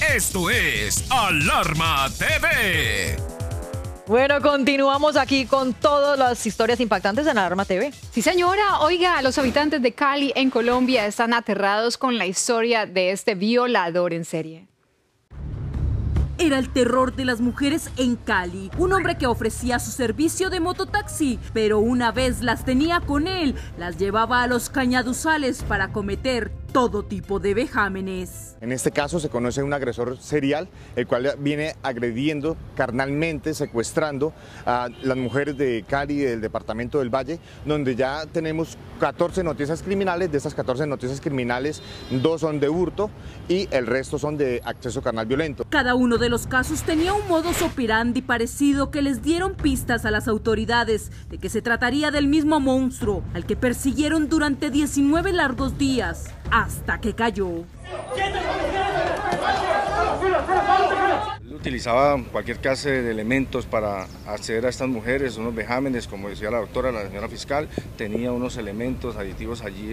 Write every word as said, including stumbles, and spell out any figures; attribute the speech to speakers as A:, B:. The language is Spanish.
A: Esto es Alarma T V.
B: Bueno, continuamos aquí con todas las historias impactantes en Alarma T V.
C: Sí, señora. Oiga, los habitantes de Cali, en Colombia, están aterrados con la historia de este violador en serie.
D: Era el terror de las mujeres en Cali, un hombre que ofrecía su servicio de mototaxi, pero una vez las tenía con él, las llevaba a los cañaduzales para cometer todo tipo de vejámenes.
E: En este caso se conoce un agresor serial, el cual viene agrediendo carnalmente, secuestrando a las mujeres de Cali y del departamento del Valle, donde ya tenemos catorce noticias criminales. De esas catorce noticias criminales, dos son de hurto y el resto son de acceso carnal violento.
D: Cada uno de los casos tenía un modus operandi parecido que les dieron pistas a las autoridades de que se trataría del mismo monstruo al que persiguieron durante diecinueve largos días, hasta que cayó.
F: Él utilizaba cualquier clase de elementos para acceder a estas mujeres, unos vejámenes, como decía la doctora, la señora fiscal, tenía unos elementos aditivos allí